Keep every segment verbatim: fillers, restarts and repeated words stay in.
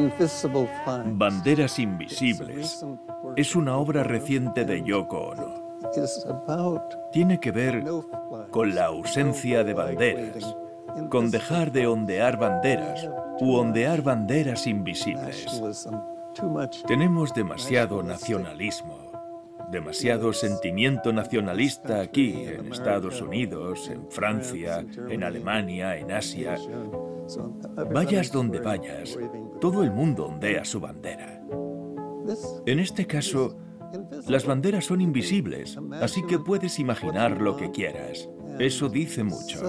Banderas invisibles es una obra reciente de Yoko Ono. Tiene que ver con la ausencia de banderas, con dejar de ondear banderas u ondear banderas invisibles. Tenemos demasiado nacionalismo, demasiado sentimiento nacionalista aquí, en Estados Unidos, en Francia, en Alemania, en Asia. Vayas donde vayas, todo el mundo ondea su bandera. En este caso, las banderas son invisibles, así que puedes imaginar lo que quieras. Eso dice mucho.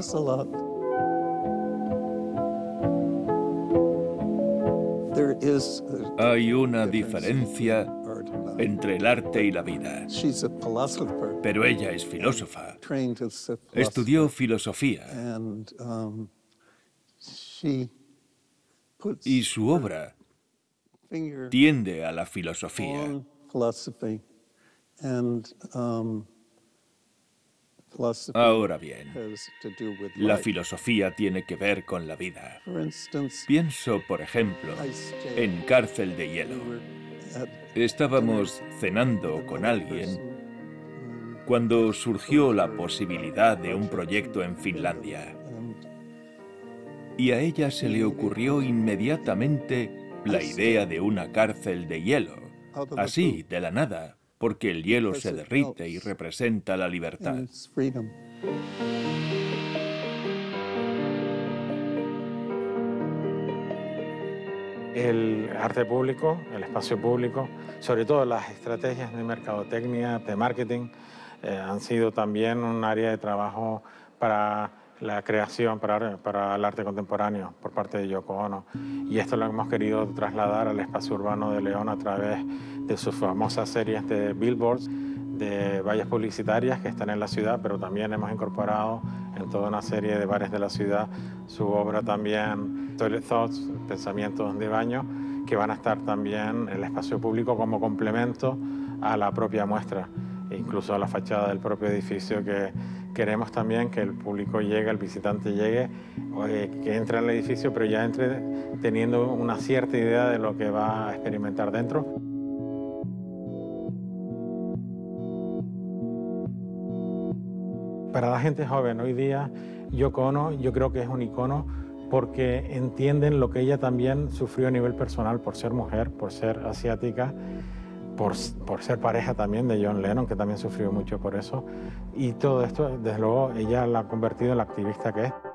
Hay una diferencia entre el arte y la vida. Pero ella es filósofa. Estudió filosofía. Y su obra tiende a la filosofía. Ahora bien, la filosofía tiene que ver con la vida. Pienso, por ejemplo, en Cárcel de Hielo. Estábamos cenando con alguien cuando surgió la posibilidad de un proyecto en Finlandia. Y a ella se le ocurrió inmediatamente la idea de una cárcel de hielo, así, de la nada, porque el hielo se derrite y representa la libertad. El arte público, el espacio público, sobre todo las estrategias de mercadotecnia, de marketing, eh, han sido también un área de trabajo para la creación, para, para el arte contemporáneo por parte de Yoko Ono. Y esto lo hemos querido trasladar al espacio urbano de León a través de sus famosas series de billboards, de vallas publicitarias que están en la ciudad, pero también hemos incorporado en toda una serie de bares de la ciudad su obra también, Toilet Thoughts, pensamientos de baño, que van a estar también en el espacio público como complemento a la propia muestra, e incluso a la fachada del propio edificio, que queremos también que el público llegue, el visitante llegue, que entre al edificio, pero ya entre teniendo una cierta idea de lo que va a experimentar dentro. Para la gente joven hoy día, Yoko Ono yo creo que es un icono porque entienden lo que ella también sufrió a nivel personal por ser mujer, por ser asiática, por, por ser pareja también de John Lennon, que también sufrió mucho por eso. Y todo esto, desde luego, ella la ha convertido en la activista que es.